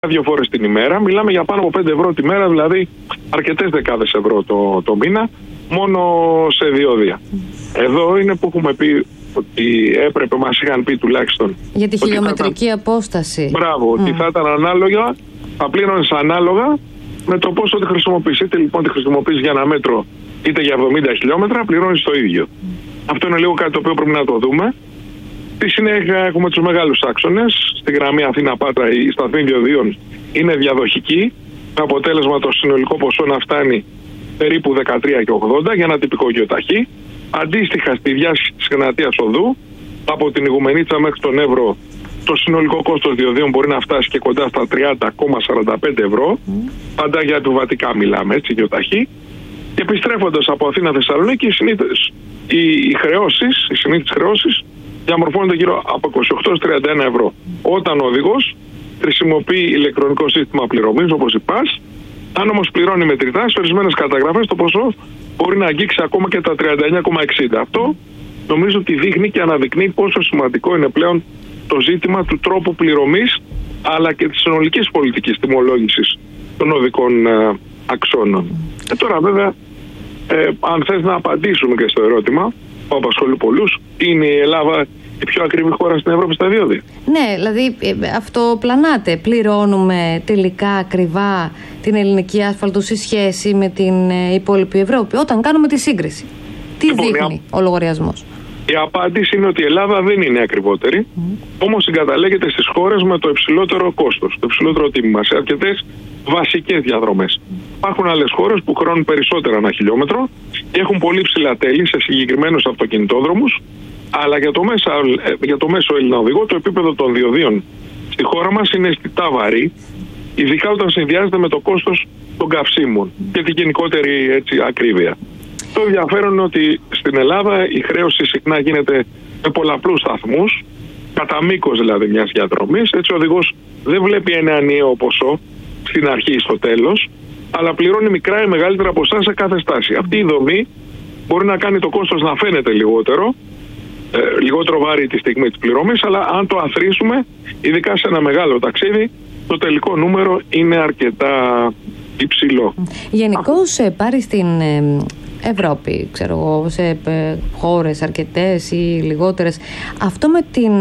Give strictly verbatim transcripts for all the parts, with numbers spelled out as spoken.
δύο φορές την ημέρα. Μιλάμε για πάνω από πέντε ευρώ τη μέρα, δηλαδή αρκετές δεκάδες ευρώ το, το μήνα, μόνο σε διόδια. Εδώ είναι που έχουμε πει ότι έπρεπε, μας είχαν πει τουλάχιστον. Για τη χιλιομετρική ήταν... απόσταση. Μπράβο, mm. ότι θα ήταν ανάλογα, θα πλήρωνες ανάλογα με το πόσο τη χρησιμοποιείς. Είτε λοιπόν τη χρησιμοποιείς για ένα μέτρο, είτε για εβδομήντα χιλιόμετρα, πληρώνεις το ίδιο. Mm. Αυτό είναι λίγο κάτι το οποίο πρέπει να το δούμε. Στη συνέχεια έχουμε τους μεγάλους άξονες. Στη γραμμή Αθήνα-Πάτρα η σταθμή διοδίων είναι διαδοχική. Με αποτέλεσμα το συνολικό ποσό να φτάνει περίπου δεκατρία και ογδόντα για ένα τυπικό γεωταχή. Αντίστοιχα στη διάσχεση της Εγνατίας Οδού, από την Ιγουμενίτσα μέχρι τον Εύρο, το συνολικό κόστος διοδίων μπορεί να φτάσει και κοντά στα τριάντα κόμμα σαράντα πέντε ευρώ. Mm. Πάντα για επιβατικά μιλάμε, έτσι, γεωταχή. Και επιστρέφοντας από Αθήνα Θεσσαλονίκη, οι, συνήθως, οι, οι χρεώσεις, οι συνήθεις χρεώσεις διαμορφώνονται γύρω από είκοσι οκτώ με τριάντα ένα ευρώ. Όταν ο οδηγός χρησιμοποιεί ηλεκτρονικό σύστημα πληρωμής όπως η ΠΑΣ, αν όμως πληρώνει μετρητά, σε ορισμένες καταγραφές το ποσό μπορεί να αγγίξει ακόμα και τα τριάντα εννιά κόμμα εξήντα. Αυτό νομίζω ότι δείχνει και αναδεικνύει πόσο σημαντικό είναι πλέον το ζήτημα του τρόπου πληρωμής, αλλά και της συνολικής πολιτικής τιμολόγησης των οδικών ε, αξώνων. Και τώρα βέβαια, ε, αν θες να απαντήσουμε και στο ερώτημα που απασχολεί πολλούς, είναι η Ελλάδα η πιο ακριβή χώρα στην Ευρώπη στα διόδια? Ναι, δηλαδή αυτό πλανάται. Πληρώνουμε τελικά ακριβά την ελληνική άσφαλτο σε σχέση με την υπόλοιπη Ευρώπη όταν κάνουμε τη σύγκριση? Τι λοιπόν, δείχνει ο λογαριασμός? Η απάντηση είναι ότι η Ελλάδα δεν είναι ακριβότερη, mm. όμως συγκαταλέγεται στις χώρες με το υψηλότερο κόστος, το υψηλότερο τίμημα, σε αρκετές βασικές διαδρομές. Mm. Υπάρχουν άλλες χώρες που χρώνουν περισσότερα ένα χιλιόμετρο και έχουν πολύ ψηλά τέλη σε συγκεκριμένους αυτοκινητόδρομους, αλλά για το, μέσα, για το μέσο Έλληνα οδηγό το επίπεδο των διοδίων στη χώρα μας είναι αισθητά βαρύ, ειδικά όταν συνδυάζεται με το κόστος των καυσίμων και την γενικότερη, έτσι, ακρίβεια. Το ενδιαφέρον είναι ότι στην Ελλάδα η χρέωση συχνά γίνεται με πολλαπλούς σταθμούς, κατά μήκος δηλαδή μιας διαδρομής. Έτσι ο οδηγός δεν βλέπει ένα ενιαίο ποσό στην αρχή ή στο τέλος, αλλά πληρώνει μικρά ή μεγαλύτερα ποσά σε κάθε στάση. Αυτή η δομή μπορεί να κάνει το κόστος να φαίνεται λιγότερο, ε, λιγότερο βάρη τη στιγμή της πληρωμής, αλλά αν το αθροίσουμε, ειδικά σε ένα μεγάλο ταξίδι, το τελικό νούμερο είναι αρκετά υψηλό. Γενικώς πάρει στην Ευρώπη, ξέρω εγώ, σε χώρες αρκετές ή λιγότερες, αυτό με την,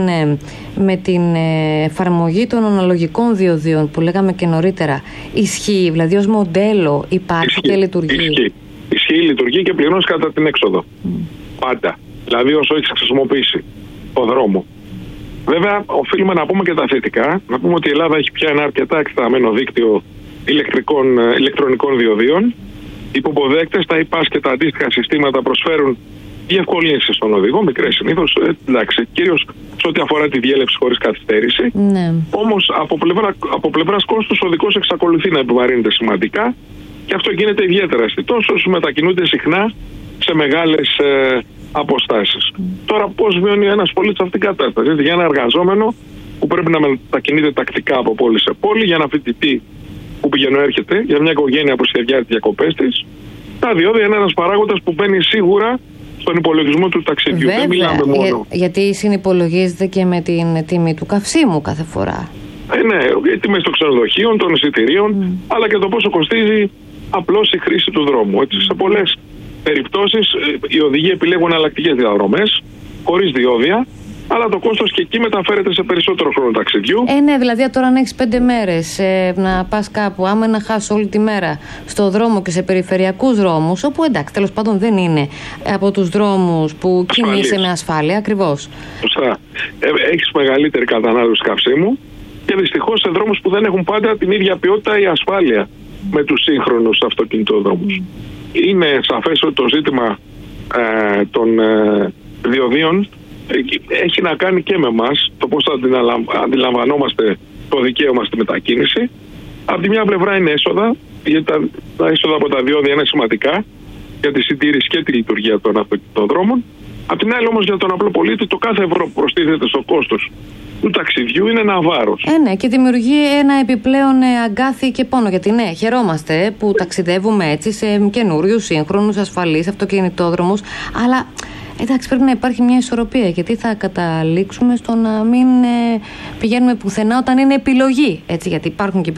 με την εφαρμογή των αναλογικών διοδίων που λέγαμε και νωρίτερα, ισχύει, δηλαδή ως μοντέλο υπάρχει? Ισχύει, και λειτουργεί? Ισχύει, ισχύει, λειτουργεί και πληρώνεις κατά την έξοδο. Mm. Πάντα. Δηλαδή όσο έχεις χρησιμοποιήσει το δρόμο. Βέβαια, οφείλουμε να πούμε και τα θετικά. Να πούμε ότι η Ελλάδα έχει πια ένα αρκετά εκτεταμένο δίκτυο ηλεκτρικών, ηλεκτρονικών διοδίων. Οι υποποδέκτες, τα ΙΠΑΣ και τα αντίστοιχα συστήματα προσφέρουν διευκολύνσεις στον οδηγό, μικρές συνήθως, εντάξει, κυρίως σε ό,τι αφορά τη διέλευση χωρίς καθυστέρηση. Ναι. Όμως από, πλευρά, από πλευράς κόστους ο οδηγός εξακολουθεί να επιβαρύνεται σημαντικά και αυτό γίνεται ιδιαίτερα αισθητό όσους μετακινούνται συχνά σε μεγάλες ε, αποστάσεις. Mm. Τώρα πώς βιώνει ένας πολίτης αυτήν την κατάσταση? Για ένα εργαζόμενο που πρέπει να μετακινείται τακτικά από πόλη σε πόλη, για ένα φοιτητή που πηγαίνω έρχεται, για μια οικογένεια που σχεδιάζει τις διακοπές της, τα διόδια είναι ένας παράγοντας που μπαίνει σίγουρα στον υπολογισμό του ταξιδιού. Βέβαια, δεν μιλάμε μόνο. Για, γιατί συνυπολογίζεται και με την τιμή του καυσίμου κάθε φορά. Ε, ναι, οι τιμές των ξενοδοχείων, των εισιτηρίων, mm. αλλά και το πόσο κοστίζει απλώς η χρήση του δρόμου. Έτσι, σε πολλές περιπτώσεις οι οδηγοί επιλέγουν εναλλακτικές διαδρομές, χωρίς διόδια, αλλά το κόστος και εκεί μεταφέρεται σε περισσότερο χρόνο ταξιδιού. Ε, ναι, δηλαδή τώρα αν έχεις πέντε μέρες ε, να πας κάπου, άμα να χάσεις όλη τη μέρα στο δρόμο και σε περιφερειακούς δρόμους, όπου εντάξει, τέλος πάντων δεν είναι από τους δρόμους που κινείσαι με ασφάλεια, ακριβώς. Σωστά. Ε, έχεις μεγαλύτερη κατανάλωση καυσίμου και δυστυχώς σε δρόμους που δεν έχουν πάντα την ίδια ποιότητα ή ασφάλεια mm. με τους σύγχρονους αυτοκινητόδρομους. Mm. Είναι σαφές ότι το ζήτημα ε, των ε, διοδίων έχει να κάνει και με εμάς, το πώς θα αντιλαμβανόμαστε το δικαίωμα στη μετακίνηση. Από τη μια πλευρά είναι έσοδα, γιατί τα, τα έσοδα από τα διόδια είναι σημαντικά για τη συντήρηση και τη λειτουργία των αυτοκινητοδρόμων. Από την άλλη όμως για τον απλό πολίτη το κάθε ευρώ που προστίθεται στο κόστος του ταξιδιού είναι ένα βάρος. Ε, ναι, και δημιουργεί ένα επιπλέον αγκάθι και πόνο. Γιατί ναι, χαιρόμαστε που ταξιδεύουμε έτσι σε καινούριους, σύγχρονους, ασφαλείς αυτοκινητόδρομους, αλλά εντάξει, πρέπει να υπάρχει μια ισορροπία, γιατί θα καταλήξουμε στο να μην ε, πηγαίνουμε πουθενά όταν είναι επιλογή. Έτσι, γιατί υπάρχουν και